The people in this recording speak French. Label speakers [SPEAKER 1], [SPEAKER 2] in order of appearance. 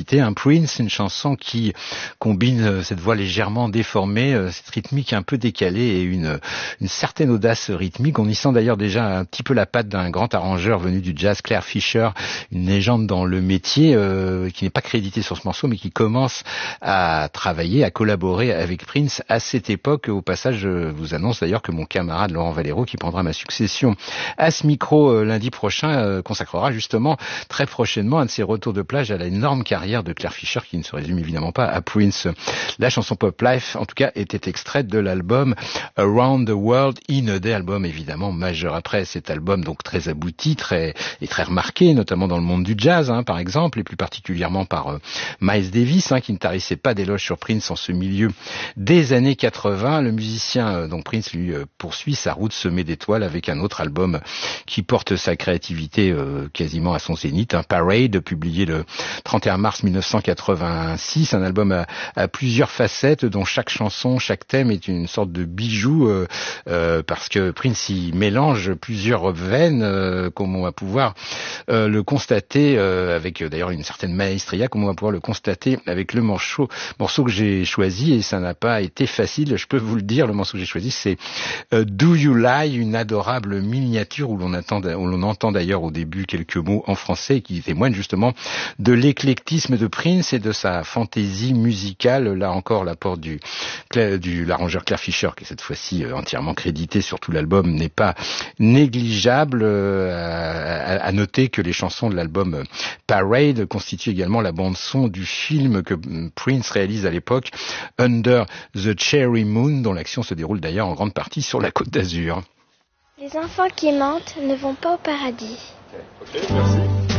[SPEAKER 1] citer, Prince, une chanson qui combine cette voix légèrement déformée, cette rythmique un peu décalée et une certaine audace rythmique. On y sent d'ailleurs déjà un petit peu la patte d'un grand arrangeur venu du jazz, Claire Fischer, une légende dans le métier, qui n'est pas crédité sur ce morceau, mais qui commence à travailler, à collaborer avec Prince à cette époque. Au passage, je vous annonce d'ailleurs que mon camarade Laurent Valero, qui prendra ma succession à ce micro lundi prochain, consacrera justement très prochainement un de ses retours de plage à l'énorme carrière de Claire Fischer, qui ne se résume évidemment pas à Prince. La chanson Pop Life, en tout cas, était extraite de l'album Around the World in a Day, album évidemment majeur. Après cet album donc très abouti, très remarqué, notamment dans le monde du jazz, par exemple, et plus particulièrement par Miles Davis, qui ne tarissait pas d'éloges sur Prince en ce milieu des années 80. Le musicien, donc Prince, lui poursuit sa route semée d'étoiles avec un autre album qui porte sa créativité quasiment à son zénith, Parade, publié le 31 mars 1986, un album à plusieurs facettes, dont chaque chanson, chaque thème est une sorte de bijou, parce que Prince y mélange plusieurs veines, comme on va pouvoir le constater, avec d'ailleurs une certaine maestria, comme on va pouvoir le constater avec le morceau que j'ai choisi, et ça n'a pas été facile, je peux vous le dire. Le morceau que j'ai choisi, c'est Do You Lie, une adorable miniature où l'on entend d'ailleurs au début quelques mots en français qui témoignent justement de l'éclectisme de Prince et de sa fantaisie musicale. Là encore, l'apport de l'arrangeur Claire Fischer, qui est cette fois-ci entièrement crédité sur tout l'album, n'est pas négligeable. À noter que les chansons de l'album Parade constituent également la bande-son du film que Prince réalise à l'époque, Under the Cherry Moon, dont l'action se déroule d'ailleurs en grande partie sur la Côte d'Azur.
[SPEAKER 2] Les enfants qui mentent ne vont pas au paradis.
[SPEAKER 1] Ok, merci.